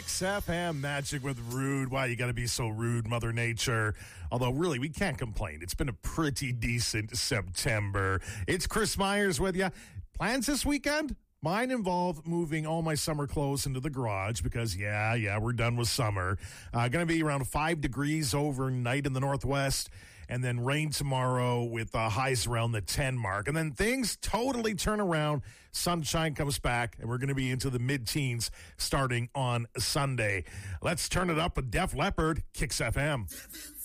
Kicks FM Magic with Rude. Why you got to be so rude, Mother Nature? Although, really, we can't complain. It's been a pretty decent September. It's Chris Myers with you. Plans this weekend? Mine involve moving all my summer clothes into the garage because, yeah, we're done with summer. Going to be around 5 degrees overnight in the northwest, and then rain tomorrow with highs around the 10 mark. And then things totally turn around. Sunshine comes back, and we're going to be into the mid-teens starting on Sunday. Let's turn it up with Def Leppard, Kicks FM.